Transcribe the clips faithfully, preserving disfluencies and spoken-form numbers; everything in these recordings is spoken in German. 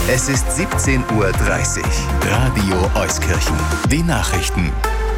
Es ist siebzehn Uhr dreißig. Radio Euskirchen. Die Nachrichten.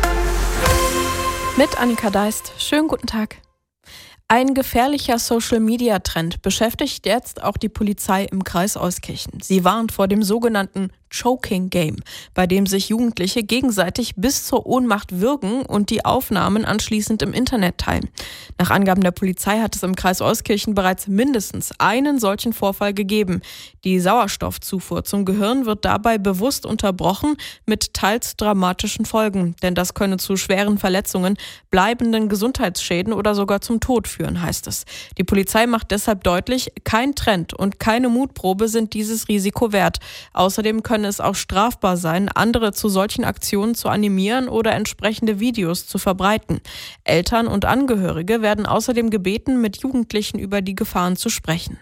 Mit Annika Deist. Schönen guten Tag. Ein gefährlicher Social-Media-Trend beschäftigt jetzt auch die Polizei im Kreis Euskirchen. Sie warnt vor dem sogenannten Choking Game, bei dem sich Jugendliche gegenseitig bis zur Ohnmacht würgen und die Aufnahmen anschließend im Internet teilen. Nach Angaben der Polizei hat es im Kreis Euskirchen bereits mindestens einen solchen Vorfall gegeben. Die Sauerstoffzufuhr zum Gehirn wird dabei bewusst unterbrochen, mit teils dramatischen Folgen. Denn das könne zu schweren Verletzungen, bleibenden Gesundheitsschäden oder sogar zum Tod führen, heißt es. Die Polizei macht deshalb deutlich, kein Trend und keine Mutprobe sind dieses Risiko wert. Außerdem können es auch strafbar sein, andere zu solchen Aktionen zu animieren oder entsprechende Videos zu verbreiten. Eltern und Angehörige werden außerdem gebeten, mit Jugendlichen über die Gefahren zu sprechen.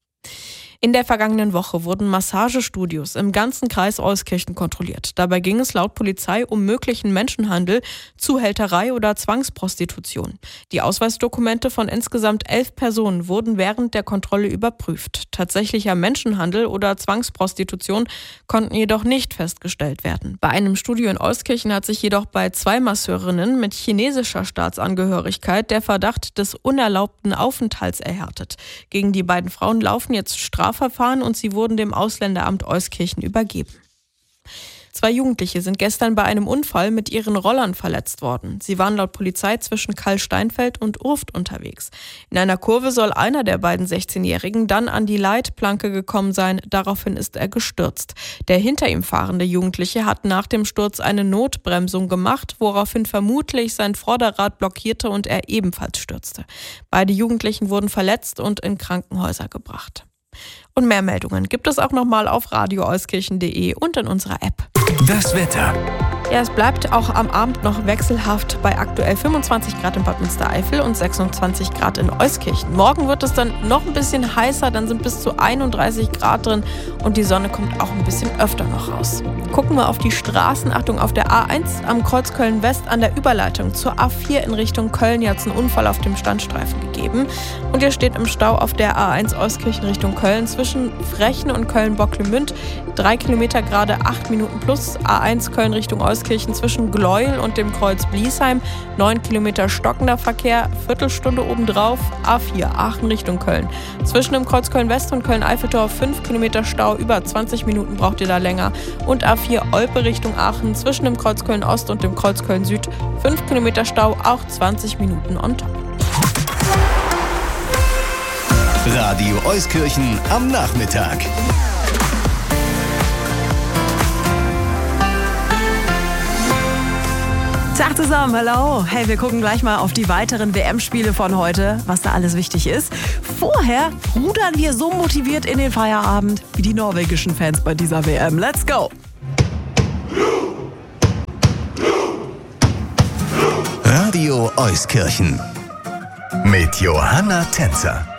In der vergangenen Woche wurden Massagestudios im ganzen Kreis Euskirchen kontrolliert. Dabei ging es laut Polizei um möglichen Menschenhandel, Zuhälterei oder Zwangsprostitution. Die Ausweisdokumente von insgesamt elf Personen wurden während der Kontrolle überprüft. Tatsächlicher Menschenhandel oder Zwangsprostitution konnten jedoch nicht festgestellt werden. Bei einem Studio in Euskirchen hat sich jedoch bei zwei Masseurinnen mit chinesischer Staatsangehörigkeit der Verdacht des unerlaubten Aufenthalts erhärtet. Gegen die beiden Frauen laufen jetzt Strafverfahren und sie wurden dem Ausländeramt Euskirchen übergeben. Zwei Jugendliche sind gestern bei einem Unfall mit ihren Rollern verletzt worden. Sie waren laut Polizei zwischen Kallsteinfeld und Urft unterwegs. In einer Kurve soll einer der beiden sechzehnjährigen dann an die Leitplanke gekommen sein. Daraufhin ist er gestürzt. Der hinter ihm fahrende Jugendliche hat nach dem Sturz eine Notbremsung gemacht, woraufhin vermutlich sein Vorderrad blockierte und er ebenfalls stürzte. Beide Jugendlichen wurden verletzt und in Krankenhäuser gebracht. Und mehr Meldungen gibt es auch nochmal auf radio euskirchen punkt de und in unserer App. Das Wetter. Ja, es bleibt auch am Abend noch wechselhaft bei aktuell fünfundzwanzig Grad in Bad Münstereifel und sechsundzwanzig Grad in Euskirchen. Morgen wird es dann noch ein bisschen heißer, dann sind bis zu einunddreißig Grad drin und die Sonne kommt auch ein bisschen öfter noch raus. Gucken wir auf die Straßen. Achtung, auf der A eins am Kreuz Köln-West an der Überleitung zur A vier in Richtung Köln. Hier hat es einen Unfall auf dem Standstreifen gegeben. Und ihr steht im Stau auf der A eins Euskirchen Richtung Köln zwischen Frechen und Köln-Bocklemünd. Drei Kilometer gerade acht Minuten plus. A eins Köln Richtung Euskirchen zwischen Gleuel und dem Kreuz Bliesheim. Neun Kilometer stockender Verkehr, Viertelstunde obendrauf. A vier Aachen Richtung Köln. Zwischen dem Kreuz Köln-West und Köln-Eiffeltor fünf Kilometer Stau. Über zwanzig Minuten braucht ihr da länger. Und A vier Olpe Richtung Aachen zwischen dem Kreuz Köln-Ost und dem Kreuz Köln-Süd. fünf Kilometer Stau, auch zwanzig Minuten on top. Radio Euskirchen am Nachmittag. Tag zusammen, hallo. Hey, wir gucken gleich mal auf die weiteren W M-Spiele von heute, was da alles wichtig ist. Vorher rudern wir so motiviert in den Feierabend wie die norwegischen Fans bei dieser W M. Let's go! Radio Euskirchen mit Johanna Tänzer.